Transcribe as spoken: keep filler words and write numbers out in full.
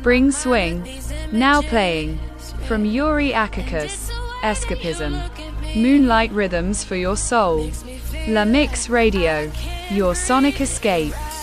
Spring Swing. Now playing. From Yuri Akakas. Escapism. Moonlight rhythms for your soul. La Mix Radio. Your sonic escape.